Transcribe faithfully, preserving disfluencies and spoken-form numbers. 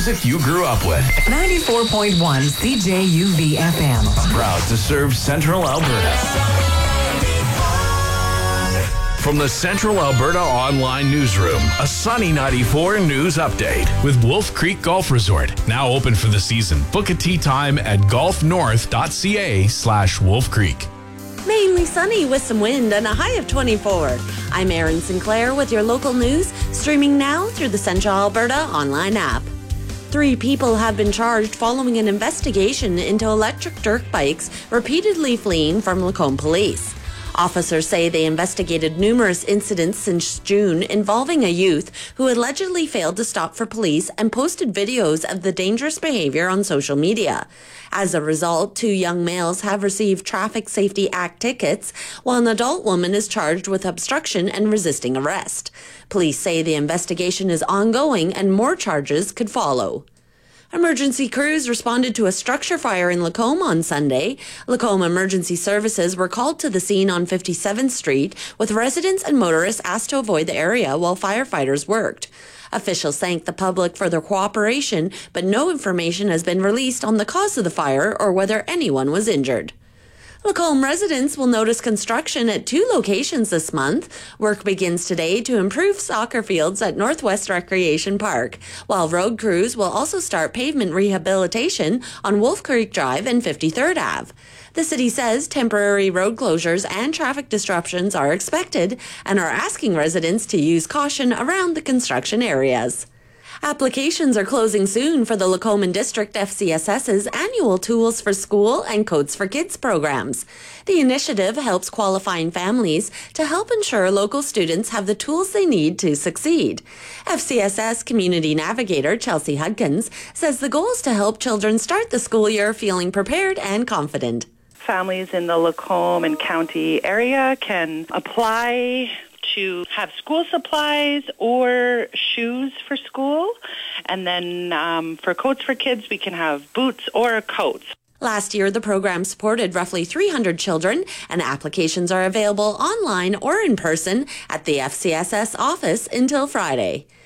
music you grew up with. ninety-four point one C J U V F M. Proud to serve Central Alberta. From the Central Alberta Online Newsroom, a Sunny ninety-four news update. With Wolf Creek Golf Resort, now open for the season. Book a tee time at golfnorth.ca slash Wolf Creek. Mainly sunny with some wind and a high of twenty-four. I'm Erin Sinclair with your local news, streaming now through the Central Alberta Online app. Three people have been charged following an investigation into electric dirt bikes repeatedly fleeing from Lacombe Police. Officers say they investigated numerous incidents since June involving a youth who allegedly failed to stop for police and posted videos of the dangerous behavior on social media. As a result, two young males have received Traffic Safety Act tickets, while an adult woman is charged with obstruction and resisting arrest. Police say the investigation is ongoing and more charges could follow. Emergency crews responded to a structure fire in Lacombe on Sunday. Lacombe Emergency Services were called to the scene on fifty-seventh Street, with residents and motorists asked to avoid the area while firefighters worked. Officials thanked the public for their cooperation, but no information has been released on the cause of the fire or whether anyone was injured. Lacombe residents will notice construction at two locations this month. Work begins today to improve soccer fields at Northwest Recreation Park, while road crews will also start pavement rehabilitation on Wolf Creek Drive and fifty-third Avenue. The city says temporary road closures and traffic disruptions are expected and are asking residents to use caution around the construction areas. Applications are closing soon for the Lacombe District F C S S's annual Tools for School and Codes for Kids programs. The initiative helps qualifying families to help ensure local students have the tools they need to succeed. F C S S Community Navigator Chelsea Hudkins says the goal is to help children start the school year feeling prepared and confident. Families in the Lacombe and County area can apply to have school supplies or shoes for school. And then um, for Coats for Kids, we can have boots or coats. Last year, the program supported roughly three hundred children, and applications are available online or in person at the F C S S office until Friday.